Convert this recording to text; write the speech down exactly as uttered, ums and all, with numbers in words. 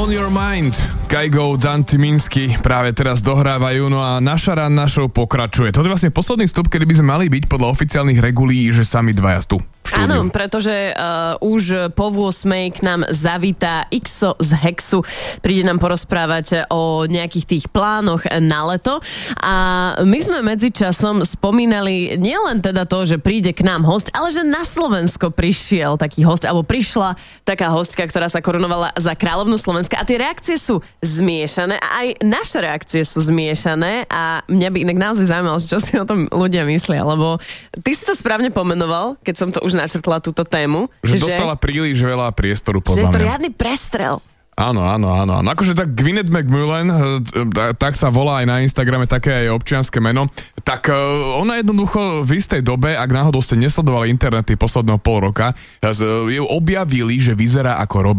On Your Mind, Kygo, Dan Tyminsky práve teraz dohrávajú, no a naša ranná show pokračuje. Toto je vlastne posledný vstup, kedy by sme mali byť podľa oficiálnych regulí, že sami dvaja tu. Áno, pretože uh, už po ôsmej k nám zavítá Xo z Hexu. Príde nám porozprávať o nejakých tých plánoch na leto. A my sme medzičasom spomínali nielen teda to, že príde k nám host, ale že na Slovensko prišiel taký host, alebo prišla taká hostka, ktorá sa korunovala za kráľovnú Slovenska. A tie reakcie sú zmiešané. A aj naše reakcie sú zmiešané. A mňa by inak naozaj zaujímalo, čo si o tom ľudia myslia. Lebo ty si to správne pomenoval, keď som to už načrtla túto tému. Že, že dostala príliš veľa priestoru, podľa mňa. Že je to riadny prestrel. Áno, áno, áno. Akože tak Gwyneth McMullen, tak sa volá aj na Instagrame, také aj občianske meno, tak ona jednoducho v istej dobe, ak náhodou ste nesledovali internety posledného pol roka, ju objavili, že vyzerá ako Robert